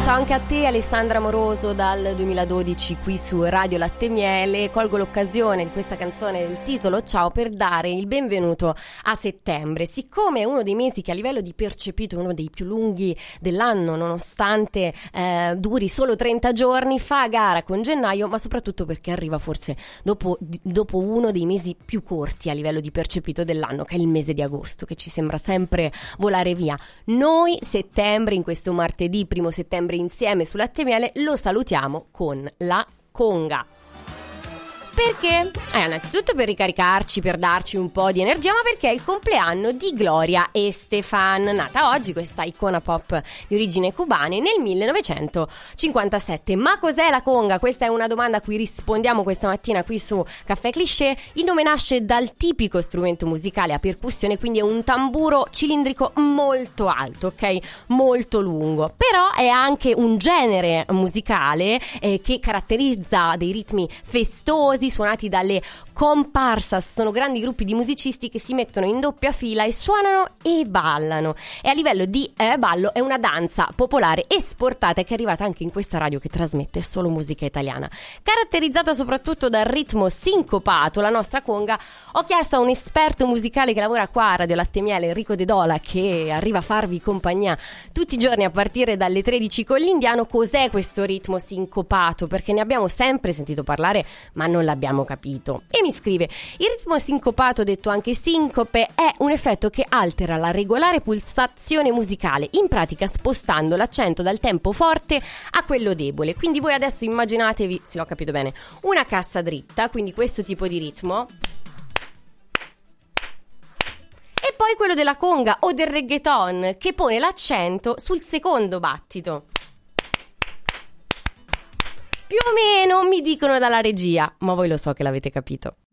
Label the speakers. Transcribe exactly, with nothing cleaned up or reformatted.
Speaker 1: Ciao anche a te Alessandra Moroso dal duemiladodici qui su Radio Latte Miele. Colgo l'occasione di questa canzone del titolo Ciao per dare il benvenuto a settembre. Siccome è uno dei mesi che a livello di percepito è uno dei più lunghi dell'anno, nonostante eh, duri solo trenta giorni, fa a gara con gennaio, ma soprattutto perché arriva forse dopo, dopo uno dei mesi più corti a livello di percepito dell'anno, che è il mese di agosto, che ci sembra sempre volare via. Noi settembre, in questo martedì primo settembre, insieme su Latte Miele lo salutiamo con la conga. Perché? Eh, innanzitutto per ricaricarci, per darci un po' di energia, ma perché è il compleanno di Gloria Estefan, nata oggi, questa icona pop di origine cubane, nel millenovecentocinquantasette. Ma cos'è la conga? Questa è una domanda a cui rispondiamo questa mattina qui su Caffè Cliché. Il nome nasce dal tipico strumento musicale a percussione, quindi è un tamburo cilindrico molto alto, ok? Molto lungo. Però è anche un genere musicale eh, che caratterizza dei ritmi festosi, suonati dalle comparsas. Sono grandi gruppi di musicisti che si mettono in doppia fila e suonano e ballano, e a livello di eh, ballo è una danza popolare esportata che è arrivata anche in questa radio che trasmette solo musica italiana, caratterizzata soprattutto dal ritmo sincopato. La nostra conga, ho chiesto a un esperto musicale che lavora qua a Radio Latte Miele, Enrico De Dola, che arriva a farvi compagnia tutti i giorni a partire dalle tredici con l'Indiano, cos'è questo ritmo sincopato, perché ne abbiamo sempre sentito parlare ma non l'abbiamo capito. E mi scrive: il ritmo sincopato, detto anche sincope, è un effetto che altera la regolare pulsazione musicale, in pratica spostando l'accento dal tempo forte a quello debole. Quindi voi adesso immaginatevi, se l'ho capito bene, una cassa dritta, quindi questo tipo di ritmo, e poi quello della conga o del reggaeton che pone l'accento sul secondo battito. Più o meno, mi dicono dalla regia, ma voi lo so che l'avete capito.